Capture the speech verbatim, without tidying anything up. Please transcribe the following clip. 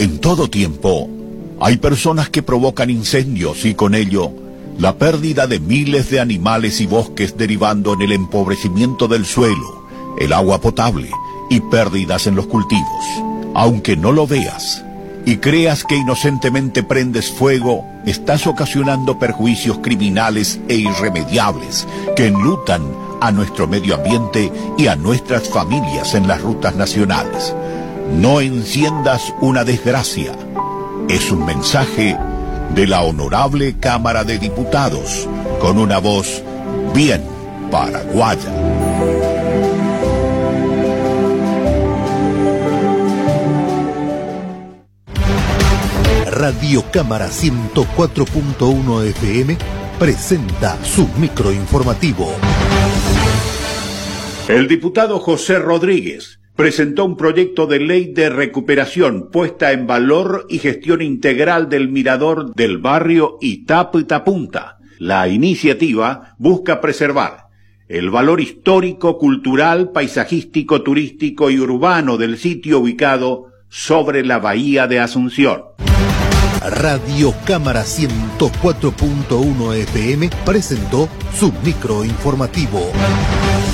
En todo tiempo, hay personas que provocan incendios y con ello la pérdida de miles de animales y bosques derivando en el empobrecimiento del suelo, el agua potable y pérdidas en los cultivos. Aunque no lo veas y creas que inocentemente prendes fuego, estás ocasionando perjuicios criminales e irremediables que enlutan a nuestro medio ambiente y a nuestras familias en las rutas nacionales. No enciendas una desgracia. Es un mensaje de la Honorable Cámara de Diputados, con una voz bien paraguaya. Radio Cámara ciento cuatro punto uno F M presenta su microinformativo. El diputado José Rodríguez presentó un proyecto de ley de recuperación, puesta en valor y gestión integral del mirador del barrio Itaputapunta. La iniciativa busca preservar el valor histórico, cultural, paisajístico, turístico y urbano del sitio ubicado sobre la bahía de Asunción. Radio Cámara ciento cuatro punto uno F M presentó su microinformativo.